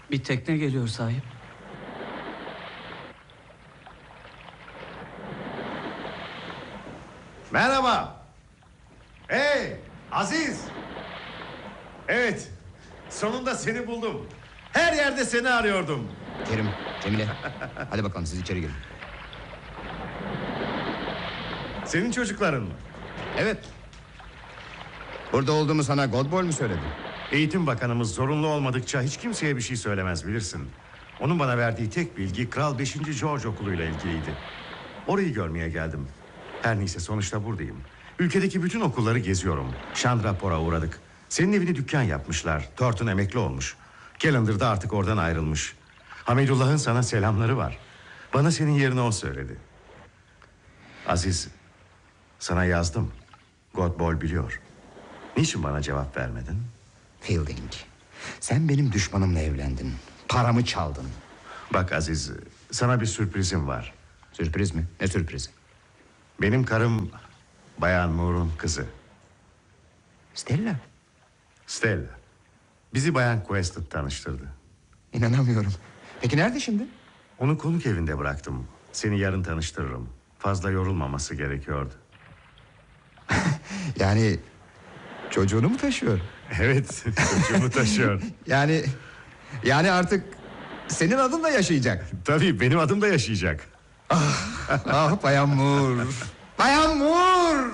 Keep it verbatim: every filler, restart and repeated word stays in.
Bir tekne geliyor sahip. Merhaba. Hey Aziz. Evet, sonunda seni buldum. Her yerde seni arıyordum. Kerim, Cemile. Hadi bakalım siz içeri girin. Senin çocukların mı? Evet. Burada olduğumu sana Godball mu söyledi? Eğitim Bakanımız zorunlu olmadıkça hiç kimseye bir şey söylemez, bilirsin. Onun bana verdiği tek bilgi Kral beşinci George okuluyla ilgiliydi. Orayı görmeye geldim. Her neyse, sonuçta buradayım. Ülkedeki bütün okulları geziyorum. Chandrapur'a uğradık. Senin evini dükkan yapmışlar. Thornton emekli olmuş. Calendar da artık oradan ayrılmış. Hamidullah'ın sana selamları var. Bana senin yerine o söyledi. Aziz, sana yazdım. Godball biliyor. Niçin bana cevap vermedin? Fielding, sen benim düşmanımla evlendin. Paramı çaldın. Bak Aziz, sana bir sürprizim var. Sürpriz mi? Ne sürprizi? Benim karım Bayan Moore'un kızı Stella. Stella. Bizi Bayan Quested tanıştırdı. İnanamıyorum. Peki nerede şimdi? Onu konuk evinde bıraktım. Seni yarın tanıştırırım. Fazla yorulmaması gerekiyordu. Yani çocuğunu mu taşıyor? Evet, çocuğumu taşıyor. Yani yani artık senin adınla yaşayacak. Tabii, benim adım da yaşayacak. Ah Bayan Moore. Bayan Moore.